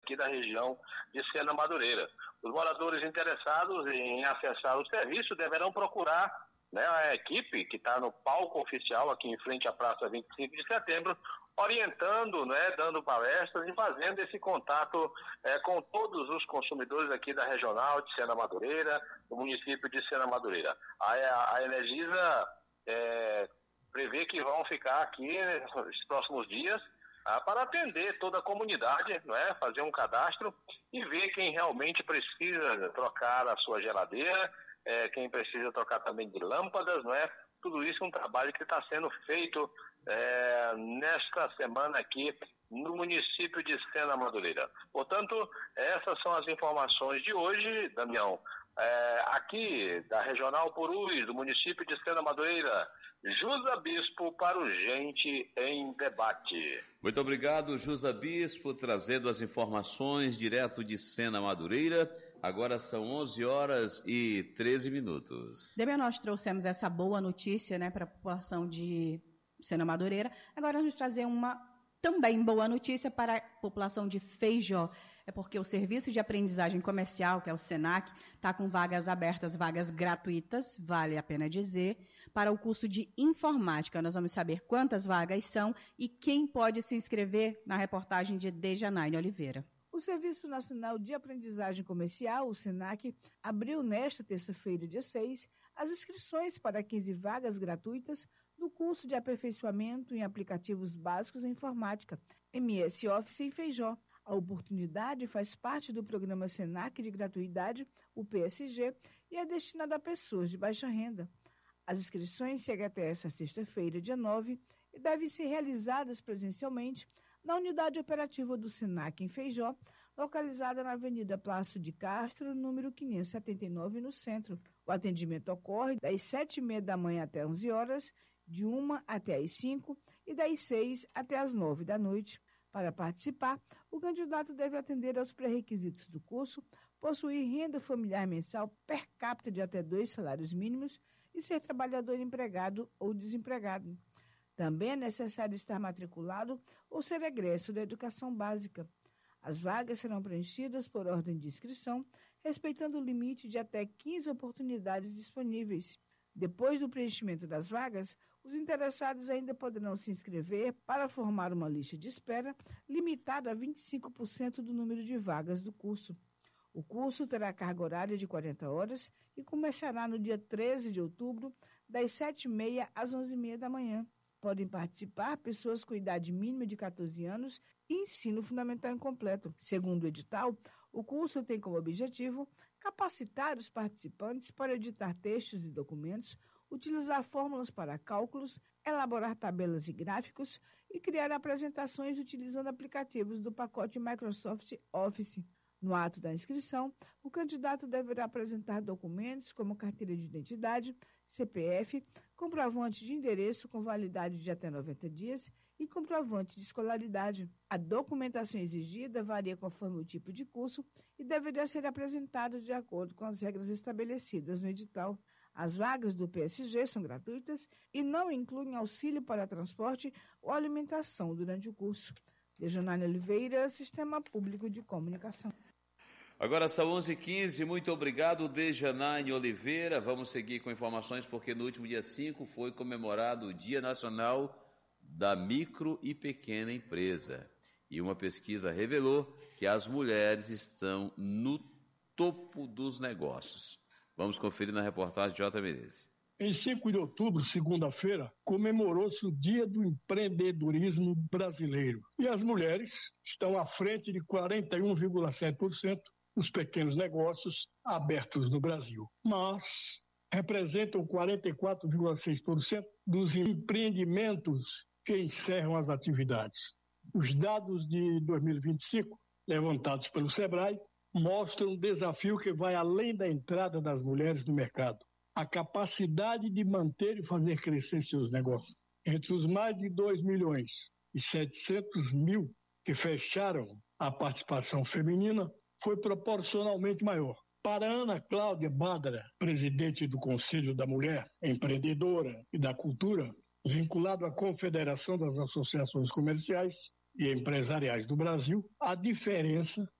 aqui da região de Sena Madureira. Os moradores interessados em acessar o serviço deverão procurar, né, a equipe que está no palco oficial aqui em frente à Praça 25 de Setembro, orientando, né, dando palestras e fazendo esse contato com todos os consumidores aqui da regional de Sena Madureira, do município de Sena Madureira. A Energisa prevê que vão ficar aqui nos próximos dias para atender toda a comunidade, não é? Fazer um cadastro e ver quem realmente precisa trocar a sua geladeira, quem precisa trocar também de lâmpadas, não é? Tudo isso é um trabalho que está sendo feito nesta semana aqui no município de Sena Madureira. Portanto, essas são as informações de hoje, Damião. Aqui da Regional Purus, do município de Sena Madureira, Jusa Bispo para o Gente em Debate. Muito obrigado, Jusa Bispo, trazendo as informações direto de Sena Madureira. Agora são 11h13. Demian, nós trouxemos essa boa notícia, né, para a população de Sena Madureira. Agora vamos trazer uma também boa notícia para a população de Feijó. É porque o Serviço de Aprendizagem Comercial, que é o SENAC, está com vagas abertas, vagas gratuitas, vale a pena dizer, para o curso de Informática. Nós vamos saber quantas vagas são e quem pode se inscrever na reportagem de Dejanaine Oliveira. O Serviço Nacional de Aprendizagem Comercial, o SENAC, abriu nesta terça-feira, dia 6, as inscrições para 15 vagas gratuitas do curso de aperfeiçoamento em aplicativos básicos em informática, MS Office em Feijó. A oportunidade faz parte do programa SENAC de gratuidade, o PSG, e é destinada a pessoas de baixa renda. As inscrições seguem até esta sexta-feira, dia 9, e devem ser realizadas presencialmente na unidade operativa do SENAC em Feijó, localizada na Avenida Plácido de Castro, número 579, no centro. O atendimento ocorre das 7h30 da manhã até 11 horas, de 1 até as 5 e das 6 até as 9 da noite. Para participar, o candidato deve atender aos pré-requisitos do curso, possuir renda familiar mensal per capita de até 2 salários mínimos e ser trabalhador empregado ou desempregado. Também é necessário estar matriculado ou ser egresso da educação básica. As vagas serão preenchidas por ordem de inscrição, respeitando o limite de até 15 oportunidades disponíveis. Depois do preenchimento das vagas, os interessados ainda poderão se inscrever para formar uma lista de espera limitada a 25% do número de vagas do curso. O curso terá carga horária de 40 horas e começará no dia 13 de outubro, das 7h30 às 11h30 da manhã. Podem participar pessoas com idade mínima de 14 anos e ensino fundamental incompleto. Segundo o edital, o curso tem como objetivo capacitar os participantes para editar textos e documentos, utilizar fórmulas para cálculos, elaborar tabelas e gráficos e criar apresentações utilizando aplicativos do pacote Microsoft Office. No ato da inscrição, o candidato deverá apresentar documentos como carteira de identidade, CPF, comprovante de endereço com validade de até 90 dias e comprovante de escolaridade. A documentação exigida varia conforme o tipo de curso e deverá ser apresentada de acordo com as regras estabelecidas no edital. As vagas do PSG são gratuitas e não incluem auxílio para transporte ou alimentação durante o curso. Dejanaine Oliveira, Sistema Público de Comunicação. Agora são 11h15, muito obrigado, Dejanaine Oliveira. Vamos seguir com informações, porque no último dia 5 foi comemorado o Dia Nacional da Micro e Pequena Empresa. E uma pesquisa revelou que as mulheres estão no topo dos negócios. Vamos conferir na reportagem de J. Menezes. Em 5 de outubro, segunda-feira, comemorou-se o Dia do Empreendedorismo Brasileiro. E as mulheres estão à frente de 41,7% dos pequenos negócios abertos no Brasil. Mas representam 44,6% dos empreendimentos que encerram as atividades. Os dados de 2025, levantados pelo SEBRAE, mostram um desafio que vai além da entrada das mulheres no mercado. A capacidade de manter e fazer crescer seus negócios. Entre os mais de 2.700.000 que fecharam a participação feminina, foi proporcionalmente maior. Para Ana Cláudia Badra, presidente do Conselho da Mulher, empreendedora e da Cultura, vinculado à Confederação das Associações Comerciais e Empresariais do Brasil, a diferença